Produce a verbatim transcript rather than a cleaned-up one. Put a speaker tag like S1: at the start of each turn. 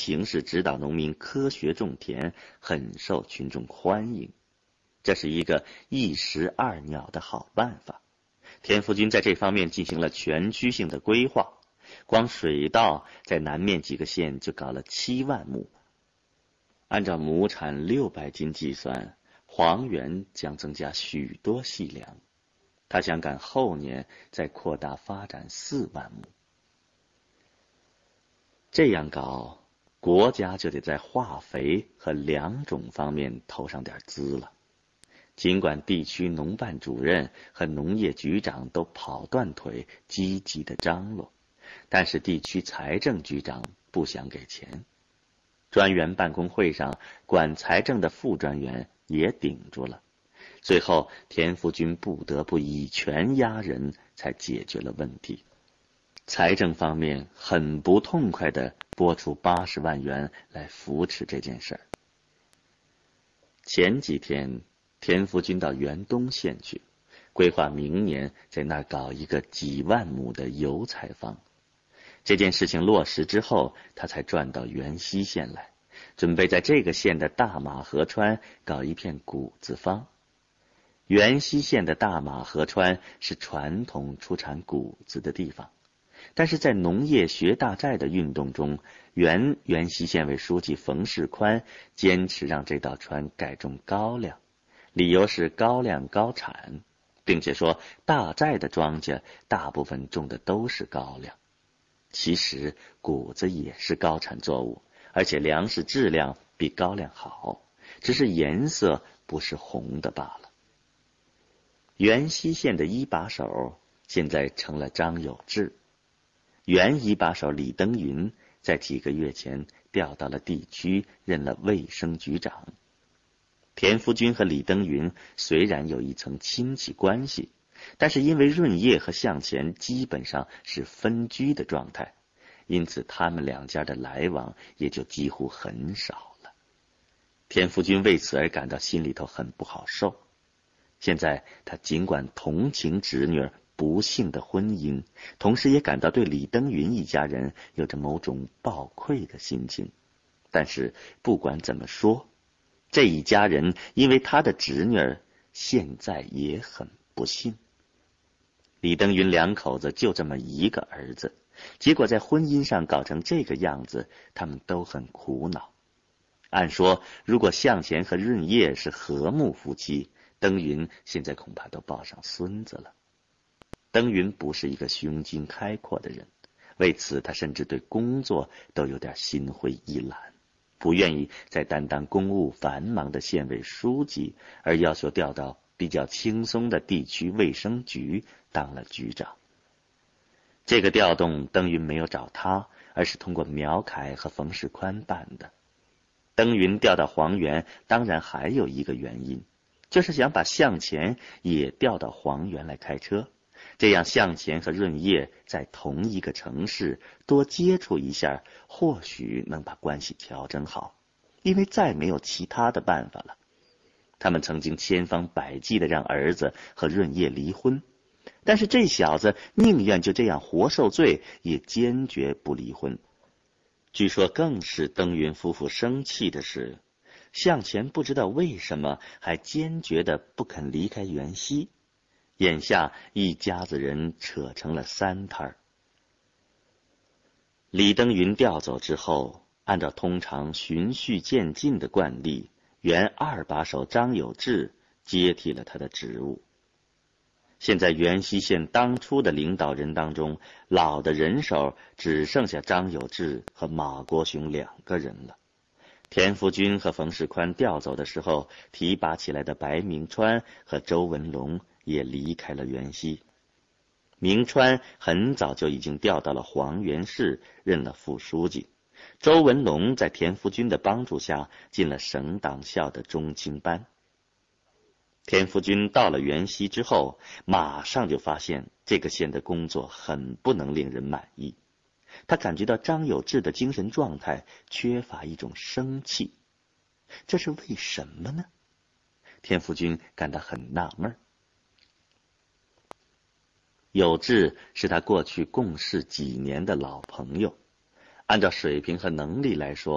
S1: 形式指导农民科学种田，很受群众欢迎。这是一个一石二鸟的好办法。田福军在这方面进行了全区性的规划，光水稻在南面几个县就搞了七万亩。按照亩产六百斤计算，黄原将增加许多细粮。他想赶后年再扩大发展四万亩。这样搞，国家就得在化肥和粮种方面投上点资了。尽管地区农办主任和农业局长都跑断腿，积极的张罗，但是地区财政局长不想给钱。专员办公会上，管财政的副专员也顶住了。最后，田福军不得不以权压人，才解决了问题。财政方面很不痛快地拨出八十万元来扶持这件事儿。前几天，田福军到元东县去，规划明年在那儿搞一个几万亩的油菜坊。这件事情落实之后，他才转到元西县来，准备在这个县的大马河川搞一片谷子坊。元西县的大马河川是传统出产谷子的地方，但是在农业学大寨的运动中，原元西县委书记冯世宽坚持让这道川改种高粱，理由是高粱高产，并且说大寨的庄稼大部分种的都是高粱。其实谷子也是高产作物，而且粮食质量比高粱好，只是颜色不是红的罢了。元西县的一把手现在成了张有志，原一把手李登云在几个月前调到了地区，任了卫生局长。田福军和李登云虽然有一层亲戚关系，但是因为润叶和向前基本上是分居的状态，因此他们两家的来往也就几乎很少了。田福军为此而感到心里头很不好受。现在他尽管同情侄女不幸的婚姻，同时也感到对李登云一家人有着某种抱愧的心情。但是不管怎么说，这一家人因为他的侄女儿现在也很不幸。李登云两口子就这么一个儿子，结果在婚姻上搞成这个样子，他们都很苦恼。按说如果向前和润叶是和睦夫妻，登云现在恐怕都抱上孙子了。登云不是一个胸襟开阔的人，为此他甚至对工作都有点心灰意懒，不愿意再担当公务繁忙的县委书记，而要求调到比较轻松的地区卫生局当了局长。这个调动登云没有找他，而是通过苗凯和冯世宽办的。登云调到黄原当然还有一个原因，就是想把向前也调到黄原来开车，这样向前和润叶在同一个城市多接触一下，或许能把关系调整好，因为再没有其他的办法了。他们曾经千方百计地让儿子和润叶离婚，但是这小子宁愿就这样活受罪，也坚决不离婚。据说更使登云夫妇生气的是，向前不知道为什么还坚决地不肯离开元西，眼下一家子人扯成了三摊儿。李登云调走之后，按照通常循序渐进的惯例，原二把手张有志接替了他的职务。现在元西县当初的领导人当中，老的人手只剩下张有志和马国雄两个人了。田福军和冯世宽调走的时候，提拔起来的白明川和周文龙也离开了元西。明川很早就已经调到了黄原市，任了副书记。周文龙在田福军的帮助下进了省党校的中青班。田福军到了元西之后，马上就发现这个县的工作很不能令人满意。他感觉到张有志的精神状态缺乏一种生气，这是为什么呢？田福军感到很纳闷。有志是他过去共事几年的老朋友，按照水平和能力来说，